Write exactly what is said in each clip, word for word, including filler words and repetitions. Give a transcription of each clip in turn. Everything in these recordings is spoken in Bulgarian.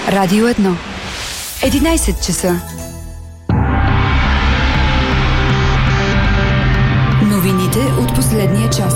Радио едно. единайсет часа. Новините от последния час.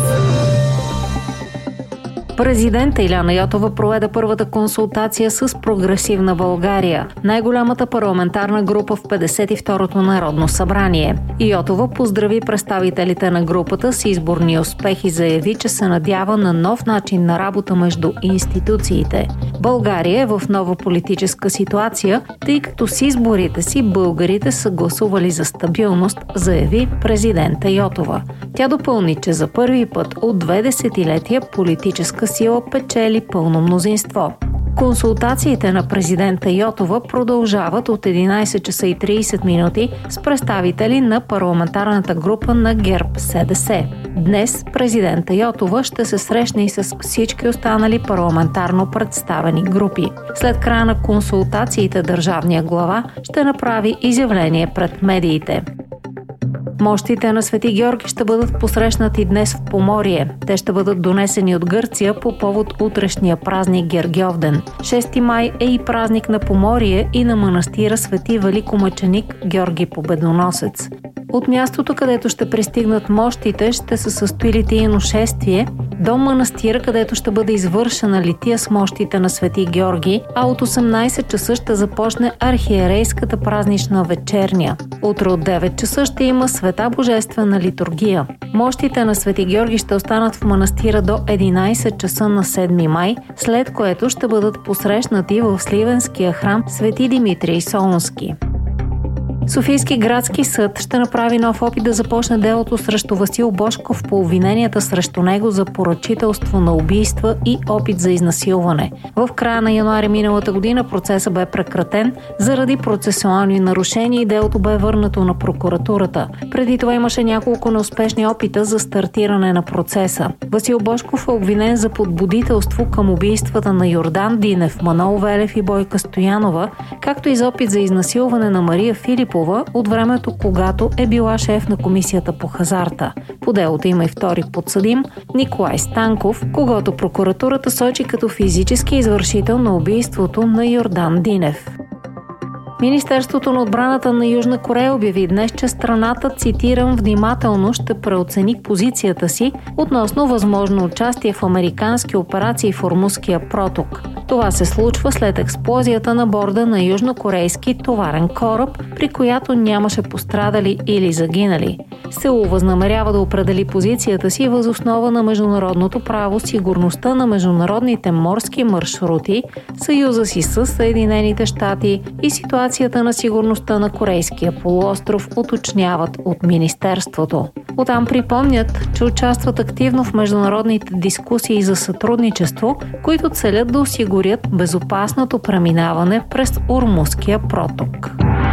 Президент Иляна Йотова проведе първата консултация с Прогресивна България, най-голямата парламентарна група в петдесет и второто Народно събрание. Йотова поздрави представителите на групата с изборни успехи и заяви, че се надява на нов начин на работа между институциите. България е в нова политическа ситуация, тъй като с изборите си българите са гласували за стабилност, заяви президента Йотова. Тя допълни, че за първи път от две десетилетия политическа сила печели пълно мнозинство. Консултациите на президента Йотова продължават от единайсет часа и трийсет минути с представители на парламентарната група на ГЕРБ-СДС. Днес президента Йотова ще се срещне и с всички останали парламентарно представени групи. След края на консултациите държавния глава ще направи изявление пред медиите. Мощите на Свети Георги ще бъдат посрещнати днес в Поморие. Те ще бъдат донесени от Гърция по повод утрешния празник Гергьовден. шести май е и празник на Поморие и на манастира Свети Великомъченик Георги Победоносец. От мястото, където ще пристигнат мощите, ще се състои литийно шествие до манастира, където ще бъде извършена лития с мощите на Свети Георги, а от осемнайсет часа ще започне архиерейската празнична вечерня. Утре от девет часа ще има света божествена литургия. Мощите на Свети Георги ще останат в манастира до единайсет часа на седми май, след което ще бъдат посрещнати в Сливенския храм Свети Димитрий Солунски. Софийски градски съд ще направи нов опит да започне делото срещу Васил Божков по обвиненията срещу него за поръчителство на убийства и опит за изнасилване. В края на януари миналата година процесът бе прекратен заради процесуални нарушения и делото бе върнато на прокуратурата. Преди това имаше няколко неуспешни опита за стартиране на процеса. Васил Божков е обвинен за подбудителство към убийствата на Йордан Динев, Манол Велев и Бойка Стоянова, както и за опит за изнасилване на Мария Филипова от времето, когато е била шеф на комисията по хазарта. По делото има и втори подсъдим Николай Станков, когото прокуратурата сочи като физически извършител на убийството на Йордан Динев. Министерството на отбраната на Южна Корея обяви днес, че страната, цитирам, внимателно ще преоцени позицията си относно възможно участие в американски операции в Ормузския проток. Това се случва след експлозията на борда на южнокорейски товарен кораб, при която нямаше пострадали или загинали. Сеул възнамерява да определи позицията си въз основа на международното право, сигурността на международните морски маршрути, съюза си с Съединените щати и ситуацията на сигурността на Корейския полуостров, уточняват от Министерството. Оттам припомнят, че участват активно в международните дискусии за сътрудничество, които целят да осигурят безопасното преминаване през Ормузския проток.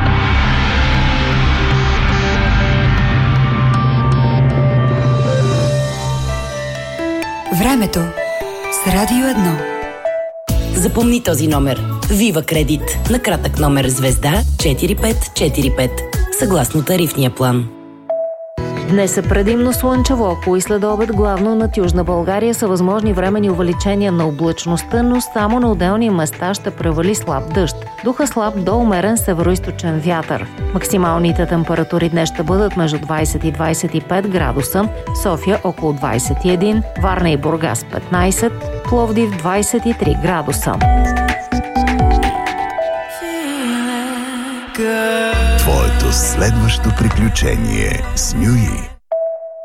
Времето с Радио едно. Запомни този номер. Вива Кредит. На кратък номер звезда четири пет четири пет. Съгласно тарифния план. Днес е предимно слънчево, ако и след обед главно над Южна България са възможни временни увеличения на облачността, но само на отделни места ще превали слаб дъжд. Духа слаб до умерен североизточен вятър. Максималните температури днес ще бъдат между двайсет и двайсет и пет градуса, София около двайсет и един, Варна и Бургас петнайсет, Пловдив двайсет и три градуса. Твоето следващо приключение с Нюи.